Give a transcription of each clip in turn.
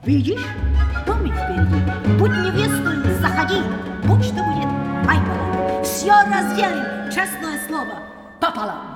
Видишь, домик впереди. Будь невестой, заходи. Будь что будет, айбола. Все разделим, честное слово, пополам.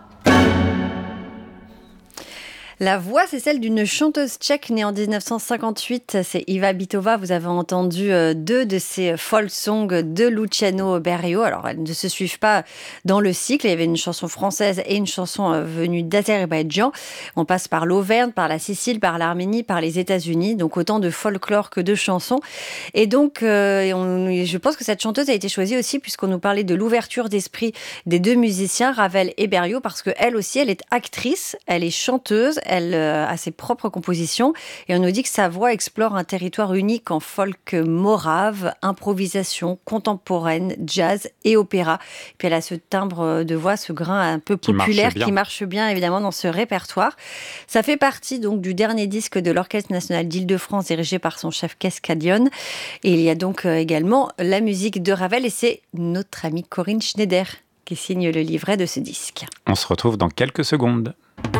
La voix, c'est celle d'une chanteuse tchèque née en 1958. C'est Iva Bytová. Vous avez entendu deux de ces folk songs de Luciano Berio. Alors, elles ne se suivent pas dans le cycle. Il y avait une chanson française et une chanson venue d'Azerbaïdjan. On passe par l'Auvergne, par la Sicile, par l'Arménie, par les États-Unis. Donc, autant de folklore que de chansons. Et donc, je pense que cette chanteuse a été choisie aussi puisqu'on nous parlait de l'ouverture d'esprit des deux musiciens, Ravel et Berio, parce qu'elle aussi, elle est actrice, elle est chanteuse. Elle a ses propres compositions et on nous dit que sa voix explore un territoire unique en folk morave, improvisation contemporaine, jazz et opéra. Puis elle a ce timbre de voix, ce grain un peu populaire qui marche bien évidemment dans ce répertoire. Ça fait partie donc du dernier disque de l'Orchestre national d'Île-de-France dirigé par son chef Cascadion. Et il y a donc également la musique de Ravel et c'est notre amie Corinne Schneider qui signe le livret de ce disque. On se retrouve dans quelques secondes.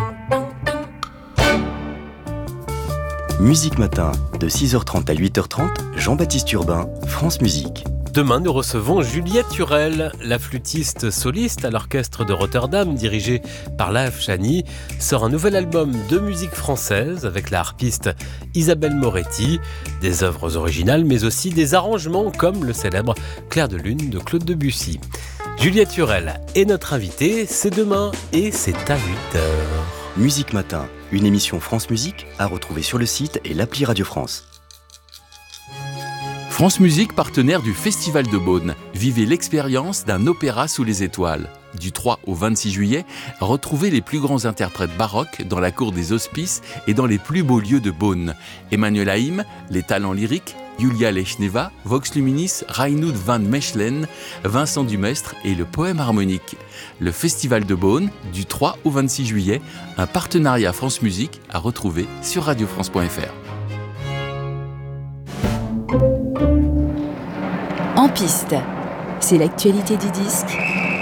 Musique Matin, de 6h30 à 8h30, Jean-Baptiste Urbain, France Musique. Demain, nous recevons Juliette Hurel, la flûtiste soliste à l'orchestre de Rotterdam, dirigée par Laëf Chany, sort un nouvel album de musique française avec la harpiste Isabelle Moretti, des œuvres originales mais aussi des arrangements comme le célèbre Clair de Lune de Claude Debussy. Juliette Hurel est notre invitée, c'est demain et c'est à 8h. Musique Matin, une émission France Musique à retrouver sur le site et l'appli Radio France. France Musique, partenaire du Festival de Beaune. Vivez l'expérience d'un opéra sous les étoiles. Du 3 au 26 juillet, retrouvez les plus grands interprètes baroques dans la cour des Hospices et dans les plus beaux lieux de Beaune. Emmanuel Haïm, les talents lyriques, Julia Lechneva, Vox Luminis, Reinoud van Mechelen, Vincent Dumestre et le poème harmonique. Le Festival de Beaune, du 3 au 26 juillet, un partenariat France Musique à retrouver sur radiofrance.fr. En piste, c'est l'actualité du disque.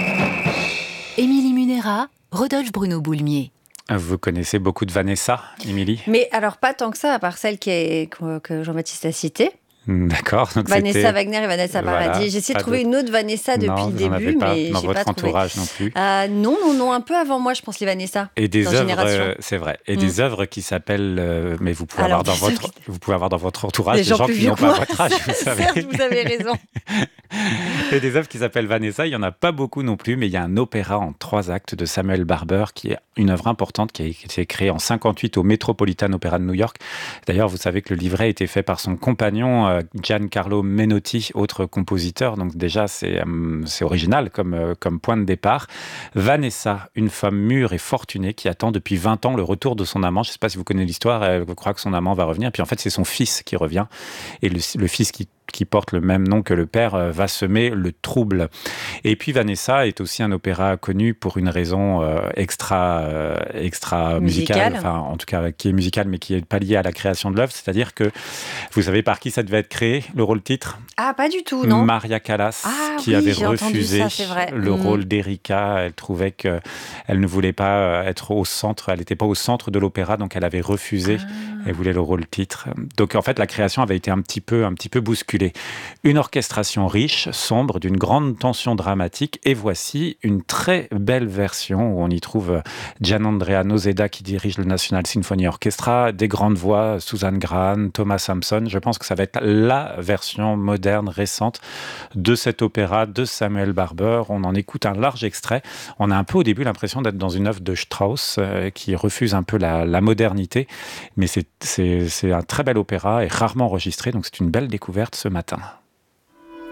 Émilie Munera, Rodolphe Bruno Boulmier. Vous connaissez beaucoup de Vanessa, Émilie ? Mais alors pas tant que ça, à part celle que Jean-Baptiste a citée. D'accord. Donc Vanessa Wagner et Vanessa Paradis. Voilà, j'ai essayé de trouver une autre Vanessa depuis le début, mais dans j'ai votre pas trouvé. entourage non plus. Non, un peu avant moi, je pense, les Vanessa. Et des œuvres, c'est vrai. Et des œuvres qui s'appellent, mais vous pouvez avoir dans votre entourage des gens qui n'ont pas votre âge, vous savez. Certes, vous avez raison. Et des œuvres qui s'appellent Vanessa, il y en a pas beaucoup non plus, mais il y a un opéra en 3 actes de Samuel Barber qui est une œuvre importante qui a été créée en 1958 au Metropolitan Opera de New York. D'ailleurs, vous savez que le livret a été fait par son compagnon Giancarlo Menotti, autre compositeur. Donc déjà, c'est original comme point de départ. Vanessa, une femme mûre et fortunée qui attend depuis 20 ans le retour de son amant. Je ne sais pas si vous connaissez l'histoire, elle croit que son amant va revenir. Puis en fait, c'est son fils qui revient. Et le fils qui porte le même nom que le père, va semer le trouble. Et puis Vanessa est aussi un opéra connu pour une raison extra musicale, enfin en tout cas qui est musicale mais qui n'est pas liée à la création de l'œuvre, c'est-à-dire que vous savez par qui ça devait être créé, le rôle titre ? Ah, pas du tout, non ? Maria Callas, qui avait refusé le rôle d'Erika. Elle trouvait qu'elle ne voulait pas être au centre, elle n'était pas au centre de l'opéra, donc elle avait refusé. Elle voulait le rôle titre. Donc en fait, la création avait été un petit peu bousculée. Une orchestration riche, sombre, d'une grande tension dramatique. Et voici une très belle version où on y trouve Gianandrea Noseda qui dirige le National Symphony Orchestra, des grandes voix, Susan Graham, Thomas Sampson. Je pense que ça va être la version moderne, récente de cet opéra de Samuel Barber. On en écoute un large extrait. On a un peu au début l'impression d'être dans une œuvre de Strauss qui refuse un peu la modernité. Mais c'est un très bel opéra et rarement enregistré, donc c'est une belle découverte ce matin.